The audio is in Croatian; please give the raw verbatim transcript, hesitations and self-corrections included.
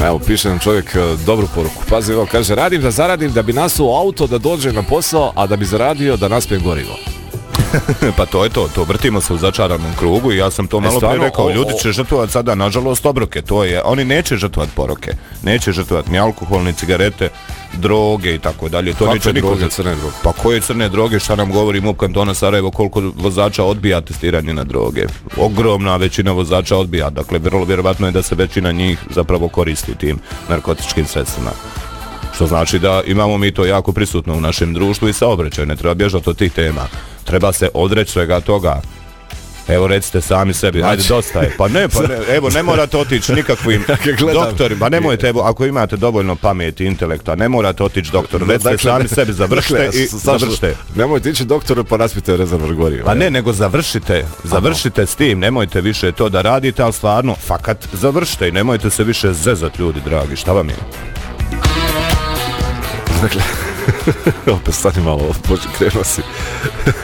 Evo, piše nam čovjek dobru poruku. Pazi, evo, kaže, radim da zaradim da bi nasuo auto da dođe na posao, a da bi zaradio da naspijem gorivo. Pa to je to, to vrtimo se u začaranom krugu i ja sam to malo prije rekao, ljudi će žrtvovati sada, nažalost, obroke, to je, oni neće žrtvovati poroke, neće žrtvovati ni alkohol, ni cigarete, droge i tako dalje. To neće niko droge, crne droge. Pa koje crne droge, šta nam govori MUP kantona Sarajevo, koliko vozača odbija testiranje na droge. Ogromna većina vozača odbija, dakle, vrlo vjerovatno je da se većina njih zapravo koristi tim narkotičkim sredstvima. Što znači da imamo mi to jako prisutno u našem društvu i saobraćaju, ne treba bježati od tih tema. Treba se odreći svega toga. Evo recite sami sebi, znači, ajde dosta je. Pa ne, pa ne, evo ne morate otići nikakvim doktorima, pa nemojte, evo, ako imate dovoljno pameti i intelekta, ne morate otići doktoru, recite dakle, sami sebi, završite i završite. Nemojte ići doktoru pa naspite rezervor goriva. Pa ne, nego završite, završite Aha. s tim, nemojte više to da radite, ali stvarno, fakat završite i nemojte se više zezat, ljudi dragi, šta vam je? Dakle, opet stani malo, bože, krenuo si.